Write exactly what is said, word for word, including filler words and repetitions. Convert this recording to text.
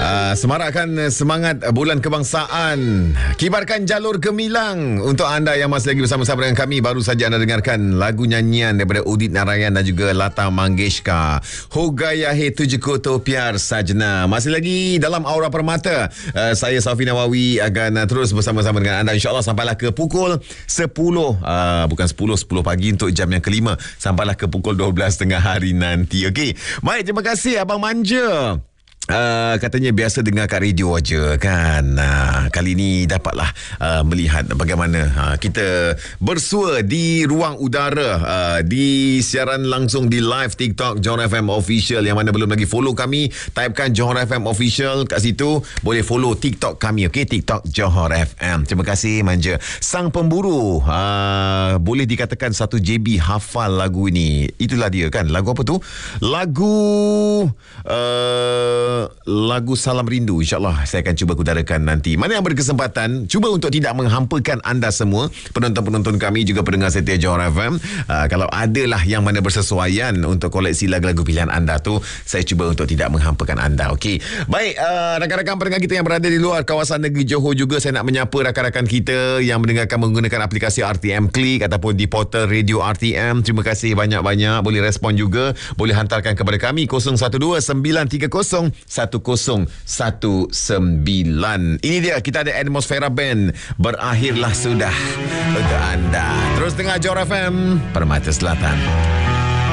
Uh, semarakkan semangat bulan kebangsaan. Kibarkan jalur gemilang untuk anda yang masih lagi bersama-sama dengan kami. Baru saja anda dengarkan lagu nyanyian daripada Udit Narayan dan juga Lata Mangeshkar. Ho Gaya Hai Tujhko To Pyar Sajna. Masih lagi dalam Aura Permata. Uh, saya Safi Nawawi akan uh, terus bersama-sama dengan anda insya-Allah sampailah ke pukul sepuluh. Uh, bukan sepuluh, sepuluh pagi untuk jam yang kelima. Sampailah ke pukul dua belas tengah hari nanti. Okey. Baik, terima kasih Abang Manja. Uh, katanya biasa dengar kat radio aja kan. Uh, kali ini dapatlah uh, melihat bagaimana uh, kita bersua di ruang udara, uh, di siaran langsung di live TikTok Johor F M Official. Yang mana belum lagi follow kami, typekan Johor F M Official kat situ. Boleh follow TikTok kami, okey, TikTok Johor F M. Terima kasih Manja. Sang pemburu, uh, boleh dikatakan satu J B hafal lagu ini. Itulah dia kan. Lagu apa tu? Lagu uh, lagu Salam Rindu. InsyaAllah saya akan cuba kudarakan nanti. Mana yang berkesempatan, cuba untuk tidak menghampakan anda semua, penonton-penonton kami, juga pendengar setia Johor F M. uh, Kalau adalah yang mana bersesuaian untuk koleksi lagu-lagu pilihan anda tu, saya cuba untuk tidak menghampakan anda. Okey. Baik, uh, rakan-rakan pendengar kita yang berada di luar kawasan negeri Johor juga, saya nak menyapa rakan-rakan kita yang mendengarkan menggunakan aplikasi R T M Click ataupun di portal Radio R T M. Terima kasih banyak-banyak. Boleh respon juga, boleh hantarkan kepada kami kosong satu dua sembilan tiga kosong satu kosong satu sembilan. Ini dia, kita ada Atmosfera Band. Berakhirlah sudah untuk anda. Terus dengar Johor F M Permata Selatan.